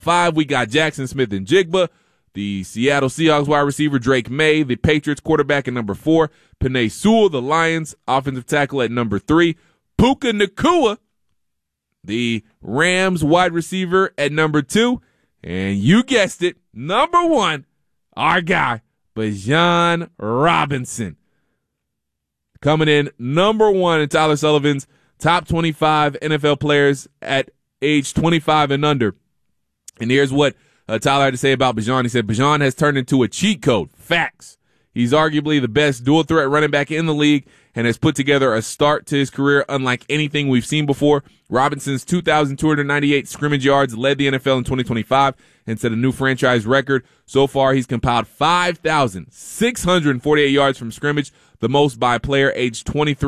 5, we got Jackson Smith-Njigba. The Seattle Seahawks wide receiver Drake May. The Patriots quarterback at number 4. Penei Sewell, the Lions offensive tackle at number 3. Puka Nacua, the Rams wide receiver at number 2. And you guessed it, number 1, our guy, Bijan Robinson. Coming in number 1 in Tyler Sullivan's top 25 NFL players at age 25 and under. And here's what Tyler had to say about Bijan. He said, Bijan has turned into a cheat code. Facts. He's arguably the best dual threat running back in the league and has put together a start to his career unlike anything we've seen before. Robinson's 2,298 scrimmage yards led the NFL in 2025 and set a new franchise record. So far, he's compiled 5,648 yards from scrimmage, the most by a player aged 23